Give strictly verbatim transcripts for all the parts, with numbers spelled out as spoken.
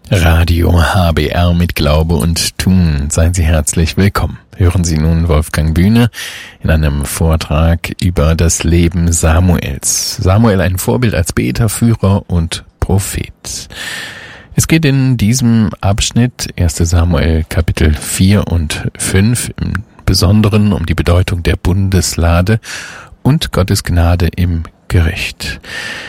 Radio H B R mit Glaube und Tun. Seien Sie herzlich willkommen. Hören Sie nun Wolfgang Bühne in einem Vortrag über das Leben Samuels. Samuel, ein Vorbild als Beter, Führer und Prophet. Es geht in diesem Abschnitt erster Samuel Kapitel vier und fünf im Besonderen um die Bedeutung der Bundeslade und Gottes Gnade im Gericht.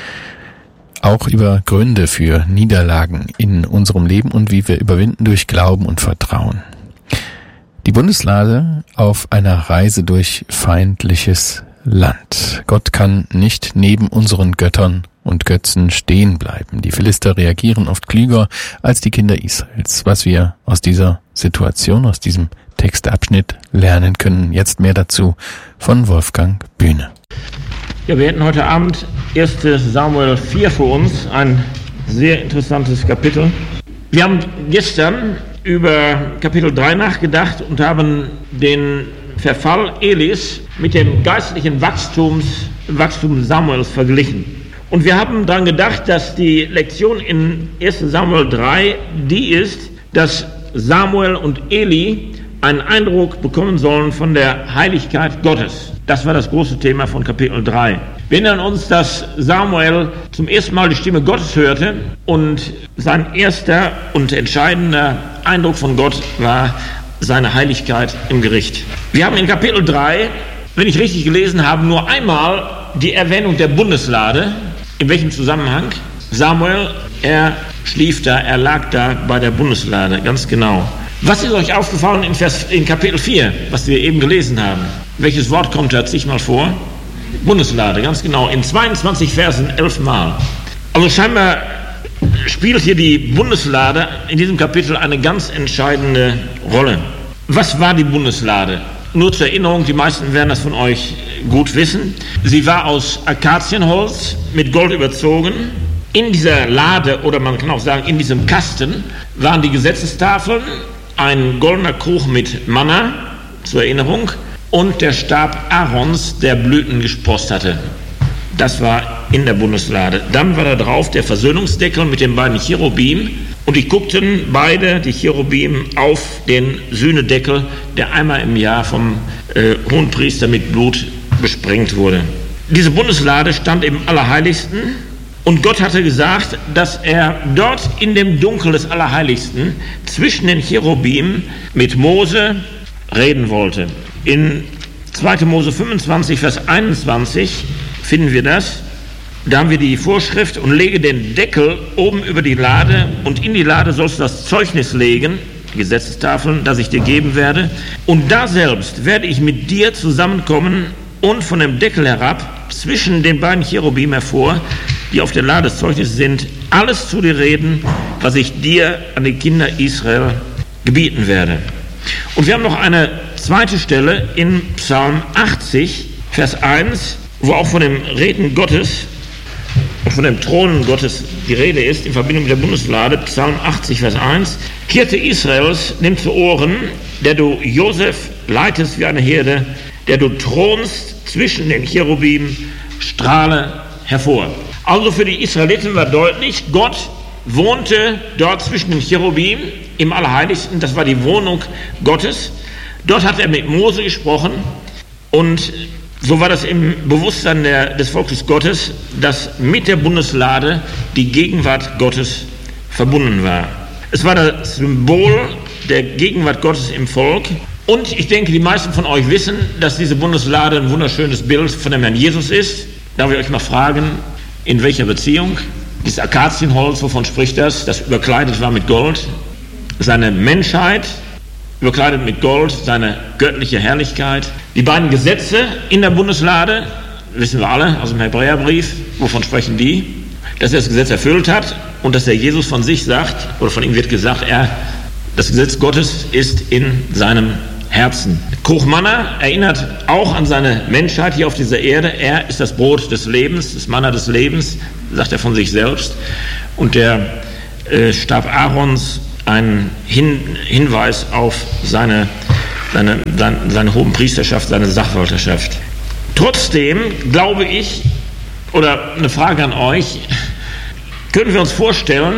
Auch über Gründe für Niederlagen in unserem Leben und wie wir überwinden durch Glauben und Vertrauen. Die Bundeslade auf einer Reise durch feindliches Land. Gott kann nicht neben unseren Göttern und Götzen stehen bleiben. Die Philister reagieren oft klüger als die Kinder Israels. Was wir aus dieser Situation, aus diesem Textabschnitt lernen können. Jetzt mehr dazu von Wolfgang Bühne. Ja, wir hätten heute Abend erster Samuel vier vor uns, ein sehr interessantes Kapitel. Wir haben gestern über Kapitel drei nachgedacht und haben den Verfall Elis mit dem geistlichen Wachstums, Wachstum Samuels verglichen. Und wir haben daran gedacht, dass die Lektion in erster Samuel drei die ist, dass Samuel und Eli einen Eindruck bekommen sollen von der Heiligkeit Gottes. Das war das große Thema von Kapitel drei. Wir erinnern uns, dass Samuel zum ersten Mal die Stimme Gottes hörte und sein erster und entscheidender Eindruck von Gott war seine Heiligkeit im Gericht. Wir haben in Kapitel drei, wenn ich richtig gelesen habe, nur einmal die Erwähnung der Bundeslade. In welchem Zusammenhang? Samuel, er schlief da, er lag da bei der Bundeslade, ganz genau. Was ist euch aufgefallen in, Vers, in Kapitel vier, was wir eben gelesen haben? Welches Wort kommt da zigmal vor? Bundeslade, ganz genau, in zweiundzwanzig Versen elf Mal. Also scheinbar spielt hier die Bundeslade in diesem Kapitel eine ganz entscheidende Rolle. Was war die Bundeslade? Nur zur Erinnerung, die meisten werden das von euch gut wissen. Sie war aus Akazienholz mit Gold überzogen. In dieser Lade, oder man kann auch sagen, in diesem Kasten, waren die Gesetzestafeln, ein goldener Krug mit Manna, zur Erinnerung, und der Stab Aarons, der Blüten gesprost hatte. Das war in der Bundeslade. Dann war da drauf der Versöhnungsdeckel mit den beiden Cherubim, und die guckten beide, die Cherubim, auf den Sühnedeckel, der einmal im Jahr vom äh, Hohenpriester mit Blut besprengt wurde. Diese Bundeslade stand im Allerheiligsten, und Gott hatte gesagt, dass er dort in dem Dunkel des Allerheiligsten zwischen den Cherubim mit Mose reden wollte. In zweiter Mose fünfundzwanzig, Vers einundzwanzig finden wir das. Da haben wir die Vorschrift: und lege den Deckel oben über die Lade, und in die Lade sollst du das Zeugnis legen, die Gesetzestafeln, das ich dir geben werde. Und da selbst werde ich mit dir zusammenkommen und von dem Deckel herab zwischen den beiden Cherubim hervor, die auf der Lade des Zeugnisses sind, alles zu dir reden, was ich dir an die Kinder Israel gebieten werde. Und wir haben noch eine zweite Stelle in Psalm achtzig, Vers eins, wo auch von dem Reden Gottes und von dem Thronen Gottes die Rede ist, in Verbindung mit der Bundeslade. Psalm achtzig, Vers eins. Kirte Israels, nimm zu Ohren, der du Josef leitest wie eine Herde, der du thronst zwischen den Cherubim, strahle hervor. Also für die Israeliten war deutlich, Gott wohnte dort zwischen den Cherubim im Allerheiligsten, das war die Wohnung Gottes. Dort hat er mit Mose gesprochen, und so war das im Bewusstsein der, des Volkes Gottes, dass mit der Bundeslade die Gegenwart Gottes verbunden war. Es war das Symbol der Gegenwart Gottes im Volk, und ich denke, die meisten von euch wissen, dass diese Bundeslade ein wunderschönes Bild von dem Herrn Jesus ist. Darf ich euch mal fragen, in welcher Beziehung? Dieses Akazienholz, wovon spricht das? Das überkleidet war mit Gold. Seine Menschheit überkleidet mit Gold, seine göttliche Herrlichkeit. Die beiden Gesetze in der Bundeslade, wissen wir alle aus dem Hebräerbrief, wovon sprechen die? Dass er das Gesetz erfüllt hat und dass der Jesus von sich sagt, oder von ihm wird gesagt, er, das Gesetz Gottes ist in seinem Herzen. Krug Manna erinnert auch an seine Menschheit hier auf dieser Erde. Er ist das Brot des Lebens, das Manna des Lebens, sagt er von sich selbst. Und der äh, Stab Aarons, ein Hin- Hinweis auf seine, seine, seine, seine Hohenpriesterschaft, seine Sachwalterschaft. Trotzdem glaube ich, oder eine Frage an euch, können wir uns vorstellen,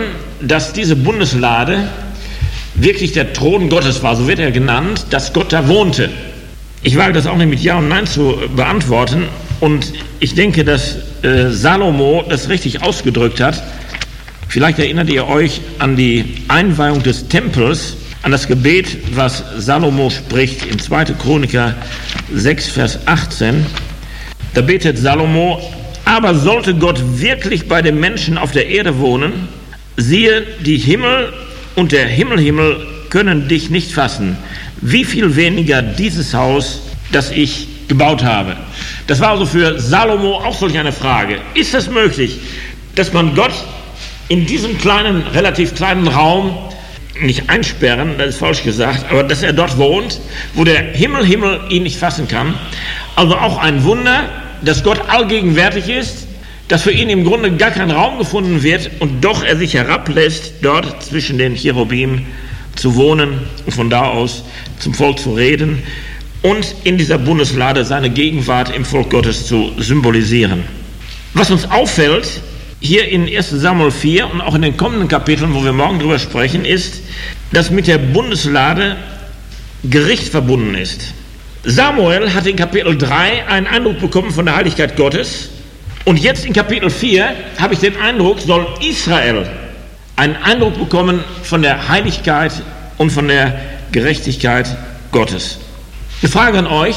dass diese Bundeslade wirklich der Thron Gottes war, so wird er genannt, dass Gott da wohnte. Ich wage das auch nicht mit Ja und Nein zu beantworten und ich denke, dass äh, Salomo das richtig ausgedrückt hat. Vielleicht erinnert ihr euch an die Einweihung des Tempels, an das Gebet, was Salomo spricht in zweiter Chroniker sechs, Vers achtzehn. Da betet Salomo: Aber sollte Gott wirklich bei den Menschen auf der Erde wohnen, siehe, die Himmel und der Himmelhimmel können dich nicht fassen. Wie viel weniger dieses Haus, das ich gebaut habe. Das war also für Salomo auch solch eine Frage. Ist es möglich, dass man Gott in diesem kleinen, relativ kleinen Raum nicht einsperren, das ist falsch gesagt, aber dass er dort wohnt, wo der Himmel, Himmel ihn nicht fassen kann? Also auch ein Wunder, dass Gott allgegenwärtig ist, dass für ihn im Grunde gar kein Raum gefunden wird und doch er sich herablässt, dort zwischen den Cherubim zu wohnen und von da aus zum Volk zu reden und in dieser Bundeslade seine Gegenwart im Volk Gottes zu symbolisieren. Was uns auffällt, hier in erster Samuel vier und auch in den kommenden Kapiteln, wo wir morgen drüber sprechen, ist, dass mit der Bundeslade Gericht verbunden ist. Samuel hat in Kapitel drei einen Eindruck bekommen von der Heiligkeit Gottes und jetzt in Kapitel vier habe ich den Eindruck, soll Israel einen Eindruck bekommen von der Heiligkeit und von der Gerechtigkeit Gottes. Eine Frage an euch: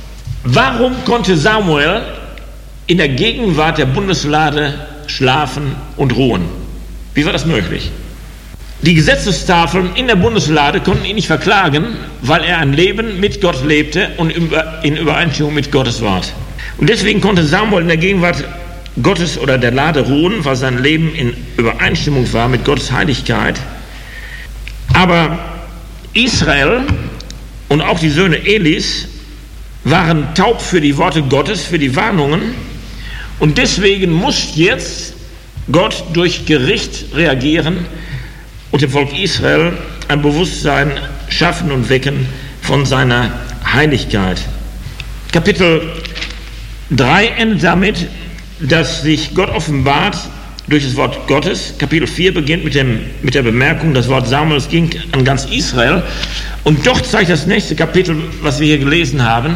Warum konnte Samuel in der Gegenwart der Bundeslade schlafen und ruhen? Wie war das möglich? Die Gesetzestafeln in der Bundeslade konnten ihn nicht verklagen, weil er ein Leben mit Gott lebte und in Übereinstimmung mit Gottes Wort. Und deswegen konnte Samuel in der Gegenwart Gottes oder der Lade ruhen, weil sein Leben in Übereinstimmung war mit Gottes Heiligkeit. Aber Israel und auch die Söhne Elis waren taub für die Worte Gottes, für die Warnungen. Und deswegen muss jetzt Gott durch Gericht reagieren und dem Volk Israel ein Bewusstsein schaffen und wecken von seiner Heiligkeit. Kapitel drei endet damit, dass sich Gott offenbart durch das Wort Gottes. Kapitel vier beginnt mit, dem, mit der Bemerkung, das Wort Samuels ging an ganz Israel. Und doch zeigt das nächste Kapitel, was wir hier gelesen haben,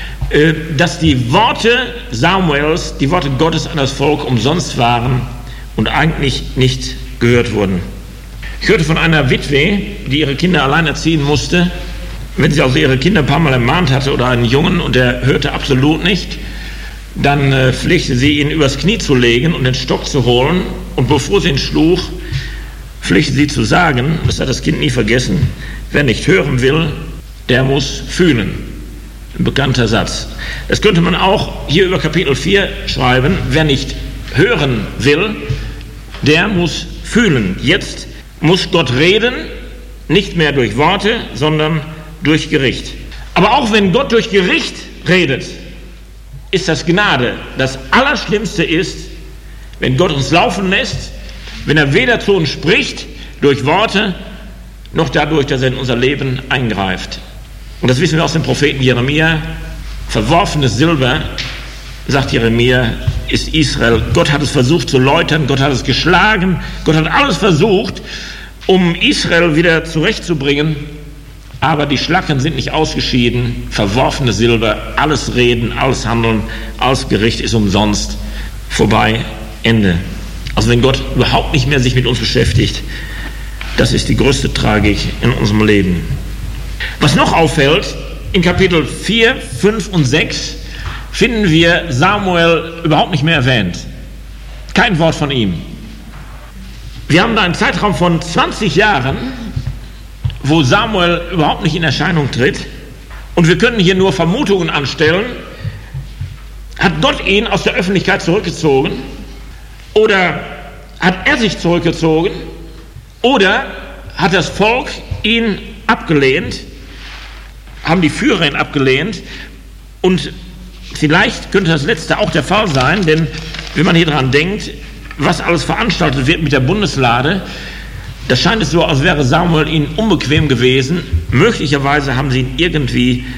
dass die Worte Samuels, die Worte Gottes an das Volk umsonst waren und eigentlich nicht gehört wurden. Ich hörte von einer Witwe, die ihre Kinder allein erziehen musste. Wenn sie also ihre Kinder ein paar Mal ermahnt hatte oder einen Jungen und der hörte absolut nicht, dann äh, pflegte sie ihn übers Knie zu legen und den Stock zu holen. Und bevor sie ihn schlug, pflegte sie zu sagen, das hat das Kind nie vergessen: Wer nicht hören will, der muss fühlen. Ein bekannter Satz. Das könnte man auch hier über Kapitel vier schreiben: Wer nicht hören will, der muss fühlen. Jetzt muss Gott reden, nicht mehr durch Worte, sondern durch Gericht. Aber auch wenn Gott durch Gericht redet, ist das Gnade. Das Allerschlimmste ist, wenn Gott uns laufen lässt, wenn er weder zu uns spricht durch Worte, noch dadurch, dass er in unser Leben eingreift. Und das wissen wir aus dem Propheten Jeremia: Verworfenes Silber, sagt Jeremia, ist Israel. Gott hat es versucht zu läutern, Gott hat es geschlagen, Gott hat alles versucht, um Israel wieder zurechtzubringen. Aber die Schlacken sind nicht ausgeschieden. Verworfenes Silber, alles Reden, alles Handeln, alles Gericht ist umsonst. Vorbei, Ende. Also wenn Gott überhaupt nicht mehr sich mit uns beschäftigt, das ist die größte Tragik in unserem Leben. Was noch auffällt, in Kapitel vier, fünf und sechs finden wir Samuel überhaupt nicht mehr erwähnt. Kein Wort von ihm. Wir haben da einen Zeitraum von zwanzig Jahren, wo Samuel überhaupt nicht in Erscheinung tritt. Und wir können hier nur Vermutungen anstellen. Hat Gott ihn aus der Öffentlichkeit zurückgezogen? Oder hat er sich zurückgezogen? Oder hat das Volk ihn abgelehnt? Haben die Führer ihn abgelehnt? Und vielleicht könnte das Letzte auch der Fall sein, denn wenn man hier dran denkt, was alles veranstaltet wird mit der Bundeslade, da scheint es so, als wäre Samuel ihnen unbequem gewesen. Möglicherweise haben sie ihn irgendwie